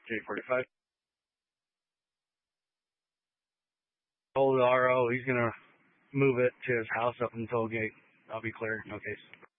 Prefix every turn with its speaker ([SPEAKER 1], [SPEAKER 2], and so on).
[SPEAKER 1] J45. Told the RO he's gonna move it to his house up in the toll gate. I'll be clear. No case.